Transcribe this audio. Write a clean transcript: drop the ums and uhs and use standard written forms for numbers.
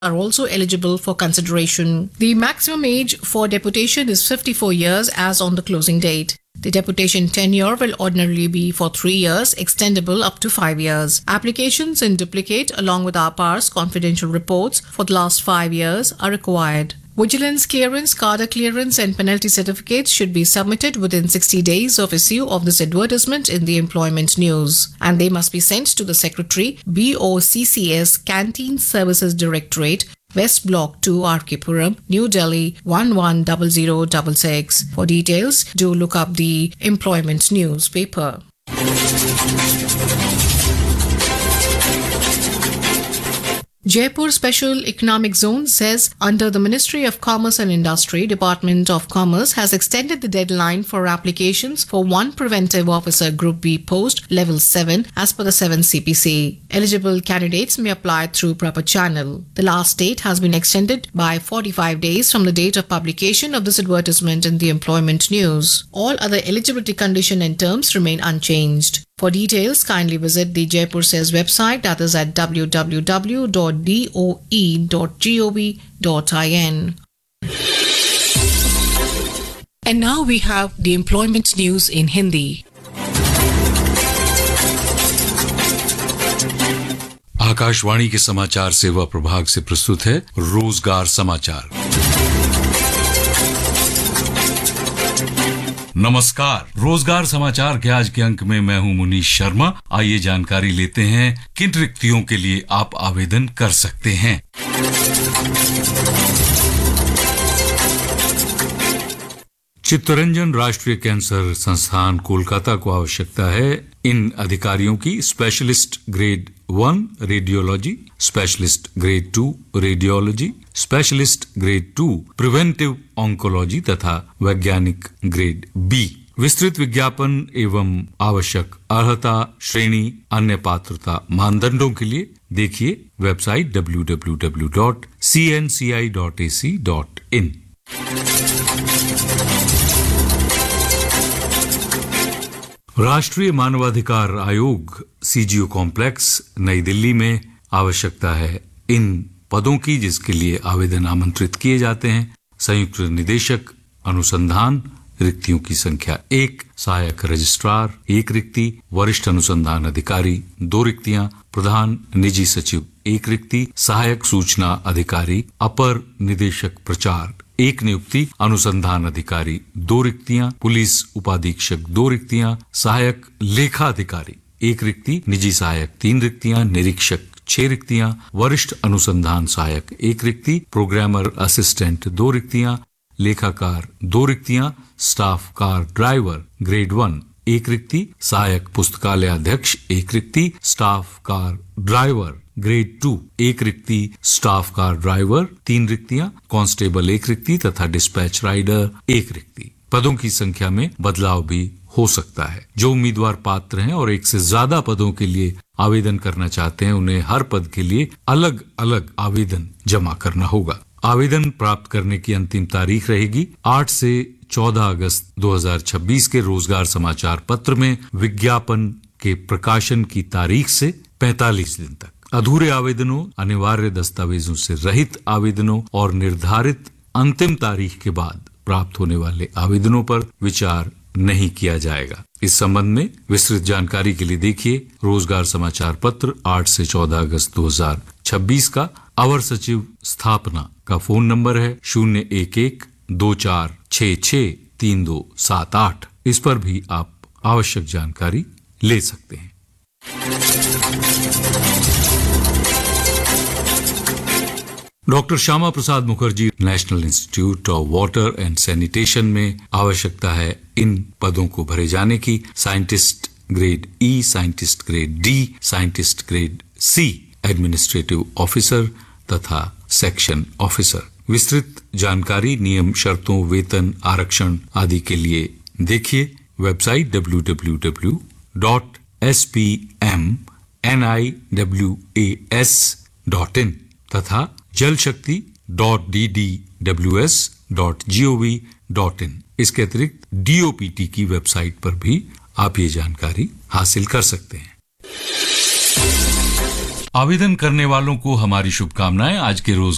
are also eligible for consideration. The maximum age for deputation is 54 years as on the closing date. The deputation tenure will ordinarily be for 3 years, extendable up to 5 years. Applications in duplicate along with APAR's confidential reports for the last 5 years are required. Vigilance clearance, cadre clearance and penalty certificates should be submitted within 60 days of issue of this advertisement in the employment news, and they must be sent to the Secretary, BOCCS Canteen Services Directorate, West Block 2, RK Puram, New Delhi 110066. For details, do look up the employment newspaper. Jaipur Special Economic Zone says under the Ministry of Commerce and Industry, Department of Commerce has extended the deadline for applications for one Preventive Officer Group B post level 7 as per the 7 CPC. Eligible candidates may apply through proper channel. The last date has been extended by 45 days from the date of publication of this advertisement in the employment news. All other eligibility conditions and terms remain unchanged. For details, kindly visit the Jaipur SEZ website, that is at www.doe.gov.in. And now we have the employment news in Hindi. Akashvani के समाचार सेवा प्रभाग से प्रस्तुत है रोजगार समाचार। नमस्कार, रोजगार समाचार के आज के अंक में मैं हूं मुनीश शर्मा। आइए जानकारी लेते हैं किन रिक्तियों के लिए आप आवेदन कर सकते हैं। चित्तरंजन राष्ट्रीय कैंसर संस्थान कोलकाता को आवश्यकता है इन अधिकारियों की specialist grade 1 radiology, specialist grade 2 radiology, specialist grade 2 preventive oncology तथा वैज्ञानिक ग्रेड बी। विस्तृत विज्ञापन एवं आवश्यक अर्हता श्रेणी अन्य पात्रता मानदंडों के लिए देखिए वेबसाइट www.cnci.ac.in। राष्ट्रीय मानवाधिकार आयोग सीजीओ कॉम्प्लेक्स नई दिल्ली में आवश्यकता है इन पदों की जिसके लिए आवेदन आमंत्रित किए जाते हैं। संयुक्त निदेशक अनुसंधान रिक्तियों की संख्या 1, सहायक रजिस्ट्रार 1 रिक्ति, वरिष्ठ अनुसंधान अधिकारी 2 रिक्तियां, प्रधान निजी सचिव 1 रिक्ति, सहायक सूचना अधिकारी अपर निदेशक प्रचार 1 नियुक्ति, अनुसंधान अधिकारी 2 रिक्तियां, पुलिस उपाधीक्षक 2 रिक्तियां, सहायक लेखा अधिकारी 1 रिक्ति, निजी सहायक 3 रिक्तियां, निरीक्षक 6 रिक्तियां, वरिष्ठ अनुसंधान सहायक 1 रिक्ति, प्रोग्रामर असिस्टेंट 2 रिक्तियां, लेखाकार 2 रिक्तियां, स्टाफ कार ड्राइवर ग्रेड 1 1 रिक्ति, सहायक पुस्तकालय अध्यक्ष 1 रिक्ति, स्टाफ कार ड्राइवर ग्रेड 2 1 रिक्ति, स्टाफ कार ड्राइवर 3 रिक्तियां, कांस्टेबल 1 रिक्ति तथा डिस्पैच राइडर 1 रिक्ति। पदों की संख्या में बदलाव भी हो सकता है। जो उम्मीदवार पात्र हैं और एक से ज्यादा पदों के लिए आवेदन करना चाहते हैं उन्हें हर पद के लिए अलग अलग आवेदन जमा करना होगा। आवेदन प्राप्त करने की अंतिम तारीख रहेगी 8 से 14 अगस्त 2026 के रोजगार समाचार पत्र में विज्ञापन के प्रकाशन की तारीख से 45 दिन तक। अधूरे आवेदनों, अनिवार्य दस्तावेजों से रहित आवेदनों और निर्धारित अंतिम तारीख के बाद प्राप्त होने वाले आवेदनों पर विचार नहीं किया जाएगा। इस संबंध में विस्तृत जानकारी के लिए देखिए रोजगार समाचार पत्र 8 से 14 अगस्त 2026 का। अवर सचिव स्थापना का फोन नंबर है 011-2466-3278। इस पर भी आप आवश्यक जानकारी ले सकते हैं। Doctor Shyama Prasad Mukherjee national institute of water and sanitation में आवश्यकता है इन पदों को भरे जाने की। साइंटिस्ट ग्रेड ई, scientist grade D, scientist grade C, administrative officer तथा सेक्शन ऑफिसर। विस्तृत जानकारी, नियम, शर्तों, वेतन, आरक्षण आदि के लिए देखिए वेबसाइट www.spmniwas.in तथा jalshakti.ddws.gov.in। इसके अतिरिक्त DOPT की वेबसाइट पर भी आप ये जानकारी हासिल कर सकते हैं। आवेदन करने वालों को हमारी शुभकामनाएं। आज के रोज